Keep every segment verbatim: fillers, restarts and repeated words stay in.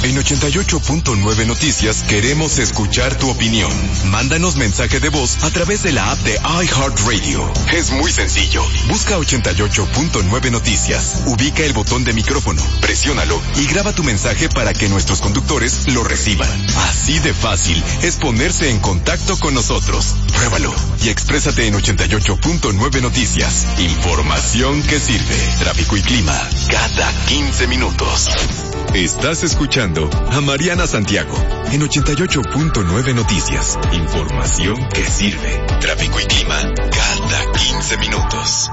En ochenta y ocho punto nueve Noticias queremos escuchar tu opinión. Mándanos mensaje de voz a través de la app de iHeartRadio. Es muy sencillo. Busca ochenta y ocho punto nueve Noticias. Ubica el botón de micrófono, presiónalo y graba tu mensaje para que nuestros conductores lo reciban. Así de fácil es ponerse en contacto con nosotros. Pruébalo y exprésate en ochenta y ocho punto nueve Noticias. Información que sirve. Tráfico y clima cada quince minutos. Estás escuchando a Mariana Santiago en ochenta y ocho punto nueve Noticias. Información que sirve. Tráfico y clima cada quince minutos.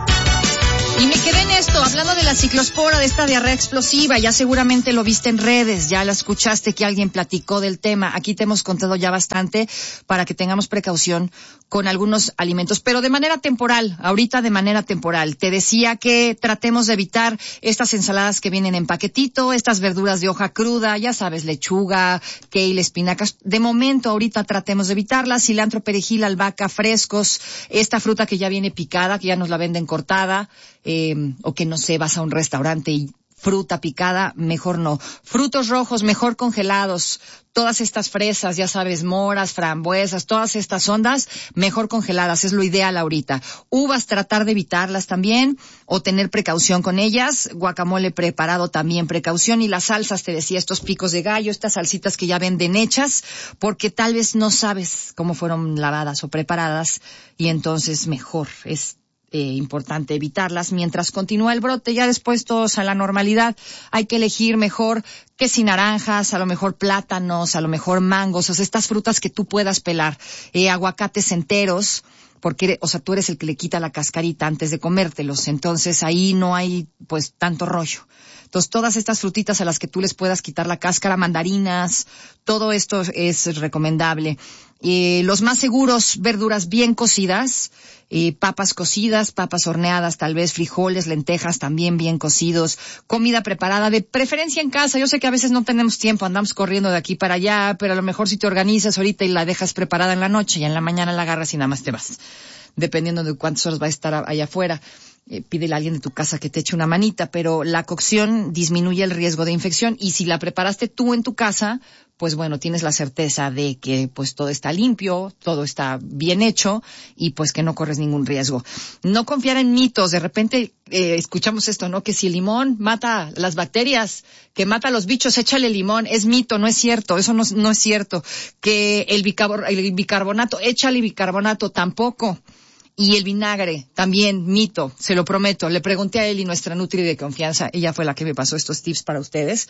Y me quedé en esto, hablando de la ciclospora, de esta diarrea explosiva. Ya seguramente lo viste en redes, ya la escuchaste que alguien platicó del tema. Aquí te hemos contado ya bastante para que tengamos precaución con algunos alimentos, pero de manera temporal, ahorita de manera temporal. Te decía que tratemos de evitar estas ensaladas que vienen en paquetito, estas verduras de hoja cruda, ya sabes, lechuga, kale, espinacas. De momento, ahorita tratemos de evitarlas. Cilantro, perejil, albahaca, frescos, esta fruta que ya viene picada, que ya nos la venden cortada. Eh, o que no sé, vas a un restaurante y fruta picada, mejor no. Frutos rojos, mejor congelados. Todas estas fresas, ya sabes, moras, frambuesas, todas estas ondas, mejor congeladas, es lo ideal ahorita. Uvas, tratar de evitarlas también, o tener precaución con ellas. Guacamole preparado también, precaución. Y las salsas, te decía, estos picos de gallo, estas salsitas que ya venden hechas, porque tal vez no sabes cómo fueron lavadas o preparadas, y entonces mejor es Eh, importante evitarlas mientras continúa el brote. Ya después todos a la normalidad. Hay que elegir mejor que si naranjas, a lo mejor plátanos, a lo mejor mangos, o sea, estas frutas que tú puedas pelar, eh, aguacates enteros, porque, o sea, tú eres el que le quita la cascarita antes de comértelos, entonces ahí no hay, pues, tanto rollo. Entonces, todas estas frutitas a las que tú les puedas quitar la cáscara, mandarinas, todo esto es recomendable. Eh, los más seguros, verduras bien cocidas, eh, papas cocidas, papas horneadas, tal vez frijoles, lentejas también bien cocidos, comida preparada, de preferencia en casa. Yo sé que a veces no tenemos tiempo, andamos corriendo de aquí para allá, pero a lo mejor si te organizas ahorita y la dejas preparada en la noche y en la mañana la agarras y nada más te vas, dependiendo de cuántas horas va a estar allá afuera. Eh, pídele a alguien de tu casa que te eche una manita, pero la cocción disminuye el riesgo de infección, y si la preparaste tú en tu casa, pues bueno, tienes la certeza de que pues todo está limpio, todo está bien hecho, y pues que no corres ningún riesgo. No confiar en mitos. De repente eh, escuchamos esto, ¿no? Que si el limón mata las bacterias, que mata a los bichos, échale limón. Es mito, no es cierto, eso no, no es cierto. Que el, bicarbon- el bicarbonato, échale bicarbonato, tampoco. Y el vinagre, también, mito, se lo prometo. Le pregunté a Eli, nuestra nutri de confianza, ella fue la que me pasó estos tips para ustedes.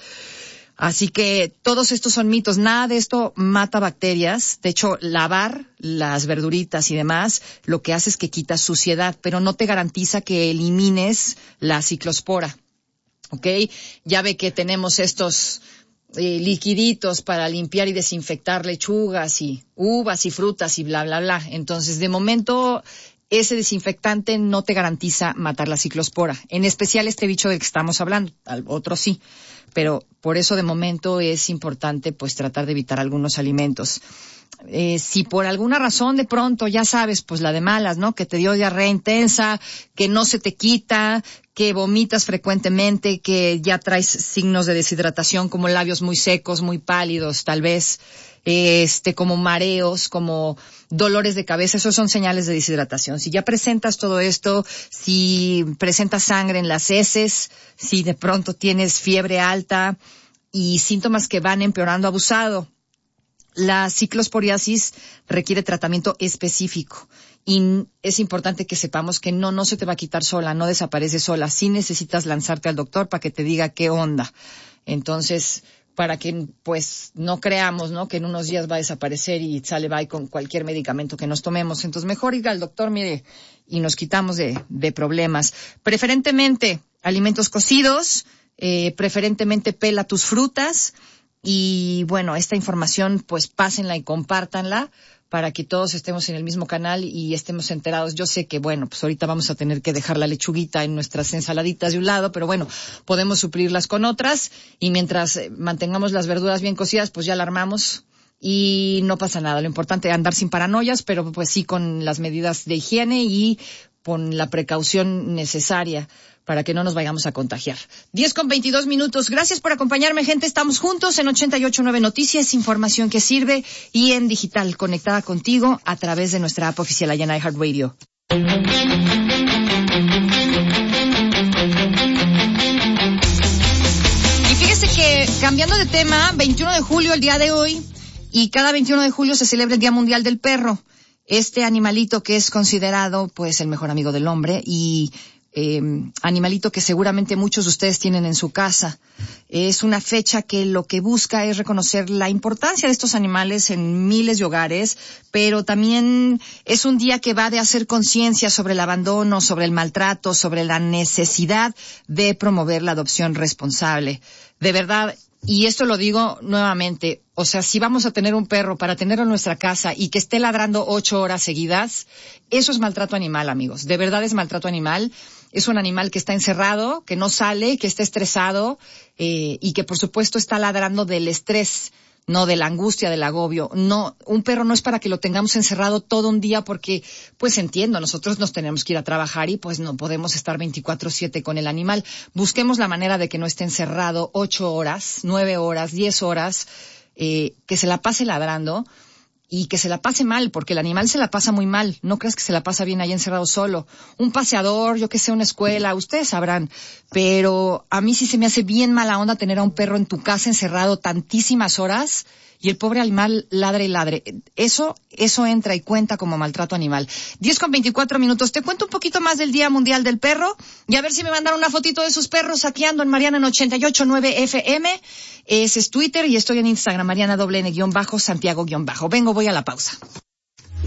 Así que todos estos son mitos, nada de esto mata bacterias. De hecho, lavar las verduritas y demás, lo que hace es que quita suciedad, pero no te garantiza que elimines la ciclospora. ¿Ok? Ya ve que tenemos estos eh, liquiditos para limpiar y desinfectar lechugas y uvas y frutas y bla, bla, bla. Entonces, de momento, ese desinfectante no te garantiza matar la ciclospora. En especial este bicho del que estamos hablando, al otro sí. Pero por eso de momento es importante pues tratar de evitar algunos alimentos. Eh, si por alguna razón de pronto, ya sabes, pues la de malas, ¿no? Que te dio diarrea intensa, que no se te quita, que vomitas frecuentemente, que ya traes signos de deshidratación como labios muy secos, muy pálidos, tal vez, este, como mareos, como dolores de cabeza, esos son señales de deshidratación. Si ya presentas todo esto, si presentas sangre en las heces, si de pronto tienes fiebre alta y síntomas que van empeorando abusado, la ciclosporiasis requiere tratamiento específico, y es importante que sepamos que no, no se te va a quitar sola, no desaparece sola. Sí necesitas lanzarte al doctor para que te diga qué onda. Entonces, para que pues no creamos, ¿no?, que en unos días va a desaparecer y sale bye con cualquier medicamento que nos tomemos. Entonces, mejor ir al doctor, mire, y nos quitamos de, de problemas. Preferentemente alimentos cocidos, eh, preferentemente pela tus frutas. Y bueno, esta información pues pásenla y compártanla para que todos estemos en el mismo canal y estemos enterados. Yo sé que bueno, pues ahorita vamos a tener que dejar la lechuguita en nuestras ensaladitas de un lado, pero bueno, podemos suplirlas con otras, y mientras mantengamos las verduras bien cocidas, pues ya la armamos y no pasa nada. Lo importante es andar sin paranoias, pero pues sí con las medidas de higiene y con la precaución necesaria para que no nos vayamos a contagiar. diez con veintidós minutos. Gracias por acompañarme, gente. Estamos juntos en ochenta y ocho punto nueve Noticias, información que sirve, y en digital, conectada contigo a través de nuestra app oficial allá en iHeartRadio. Y fíjese que, cambiando de tema, veintiuno de julio, el día de hoy, y cada veintiuno de julio se celebra el Día Mundial del Perro. Este animalito que es considerado, pues, el mejor amigo del hombre, y Eh, animalito que seguramente muchos de ustedes tienen en su casa. Es una fecha que lo que busca es reconocer la importancia de estos animales en miles de hogares, pero también es un día que va de hacer conciencia sobre el abandono, sobre el maltrato, sobre la necesidad de promover la adopción responsable. De verdad, y esto lo digo nuevamente, o sea, si vamos a tener un perro para tenerlo en nuestra casa y que esté ladrando ocho horas seguidas, eso es maltrato animal, amigos. De verdad es maltrato animal. Es un animal que está encerrado, que no sale, que está estresado, eh, y que por supuesto está ladrando del estrés, no de la angustia, del agobio. No, un perro no es para que lo tengamos encerrado todo un día porque, pues entiendo, nosotros nos tenemos que ir a trabajar y pues no podemos estar veinticuatro siete con el animal. Busquemos la manera de que no esté encerrado ocho horas, nueve horas, diez horas, eh, que se la pase ladrando. Y que se la pase mal, porque el animal se la pasa muy mal. No creas que se la pasa bien ahí encerrado solo. Un paseador, yo que sé, una escuela, ustedes sabrán. Pero a mí sí se me hace bien mala onda tener a un perro en tu casa encerrado tantísimas horas y el pobre animal ladre y ladre. Eso, eso entra y cuenta como maltrato animal. diez con veinticuatro minutos. Te cuento un poquito más del Día Mundial del Perro y a ver si me mandaron una fotito de sus perros saqueando en Mariana en ochenta y ocho punto nueve F M. Ese es Twitter y estoy en Instagram, Mariana doble N guión bajo, Santiago guión bajo. Vengo, voy a la pausa.